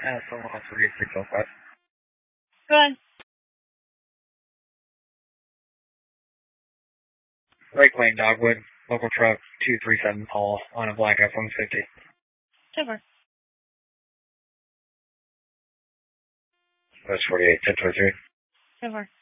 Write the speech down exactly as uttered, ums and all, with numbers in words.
Uh, someone else three six oh five. Go ahead. Lake Lane, Dogwood, local truck two three seven Paul on a black F one fifty. Super. That's forty-eight, ten twenty-three. Super.